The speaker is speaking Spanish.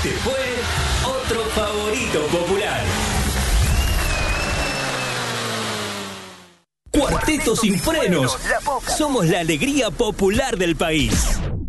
Este fue otro favorito popular. Cuarteto sin frenos. Somos la alegría popular del país.